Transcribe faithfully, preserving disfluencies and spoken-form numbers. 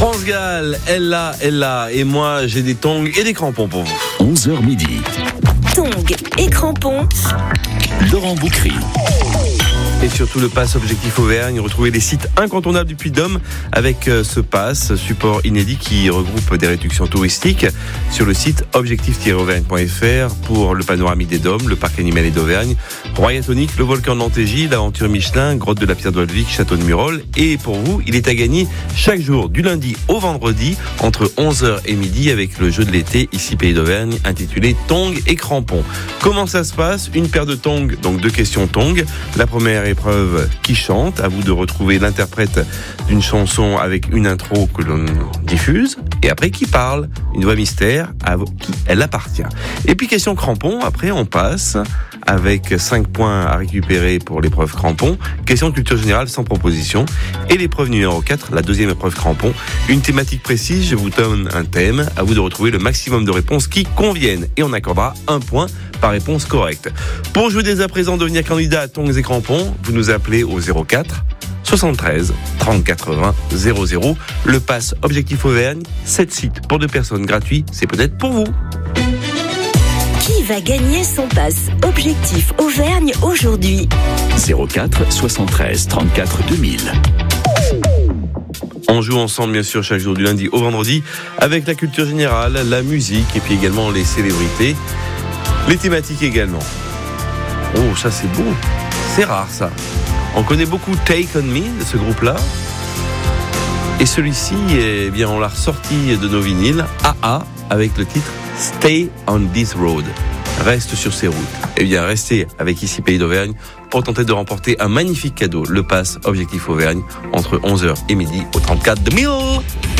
France Gall, elle l'a, elle l'a. Et moi, j'ai des tongs et des crampons pour vous. onze heures midi. Tongs et crampons. Laurent Boucry. Et surtout le pass Objectif Auvergne. Retrouvez les sites incontournables du Puy-de-Dôme avec ce pass, support inédit qui regroupe des réductions touristiques sur le site objectif tiret auvergne point f r pour le panoramique des Dômes, le parc animalier d'Auvergne, Royatonique, le volcan de l'Antégie, l'aventure Michelin, grotte de la Pierre d'Olvic, château de Murol. Et pour vous, il est à gagner chaque jour du lundi au vendredi entre onze heures et midi avec le jeu de l'été ici Pays d'Auvergne intitulé Tongs et crampons. Comment ça se passe? Une paire de tongs, donc deux questions tongs. La première est épreuve qui chante, à vous de retrouver l'interprète d'une chanson avec une intro que l'on diffuse et après qui parle, une voix mystère à qui elle appartient. Et puis question crampon, après on passe avec cinq points à récupérer pour l'épreuve crampon, question de culture générale sans proposition et l'épreuve numéro quatre, la deuxième épreuve crampon, une thématique précise, je vous donne un thème, à vous de retrouver le maximum de réponses qui conviennent et on accordera un point par réponse correcte. Pour jouer dès à présent, devenir candidat à Tongs et crampons, vous nous appelez au zéro quatre soixante-treize trente quatre-vingts zéro zéro. Le pass Objectif Auvergne, sept sites pour deux personnes gratuits, c'est peut-être pour vous. Qui va gagner son pass Objectif Auvergne aujourd'hui? zéro quatre soixante-treize trente-quatre deux mille. On joue ensemble bien sûr chaque jour du lundi au vendredi avec la culture générale, la musique et puis également les célébrités, les thématiques également. Oh, ça c'est beau, c'est rare ça. On connaît beaucoup Take On Me de ce groupe-là. Et celui-ci, eh bien, on l'a ressorti de nos vinyles, A A, avec le titre Stay on this road. Reste sur ces routes. Eh bien, restez avec ici Pays d'Auvergne pour tenter de remporter un magnifique cadeau, le pass Objectif Auvergne, entre onze heures et midi au trente-quatre deux mille.